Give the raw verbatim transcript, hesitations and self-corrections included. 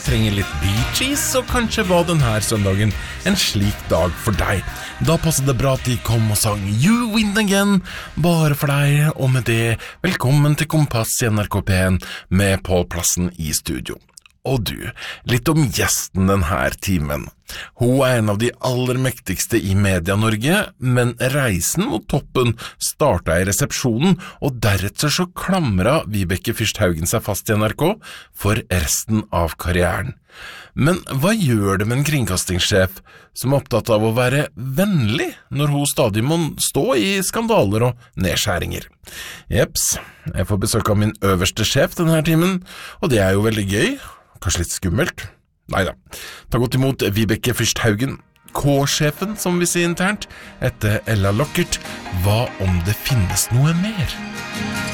trenger litt Bee Gees, så kanskje var denne søndagen en slik dag for deg. Da passet det bra at de kom og sang You Win Again, bare for deg, og med det, velkommen til Kompass i N R K P en med Pål Plassen i studio. Og du, litt om gjesten denne timen. Hun er en av de aller mektigste i Media-Norge, men reisen mot toppen startet i resepsjonen, og deretter så klamret Vibeke Fürst Haugen seg fast i N R K for resten av karrieren. Men hva gjør det med en kringkastingssjef som er opptatt av å være vennlig når hun stadig må stå i skandaler og nedskjæringer? Jeps, jeg får besøk av min øverste sjef denne timen, og det er jo veldig gøy. Kanskje litt skummelt? Neida. Ta godt imot Vibeke Fürst Haugen, K-sjefen som vi sier internt, etter Ella Lockert. Hva om det finnes noe mer?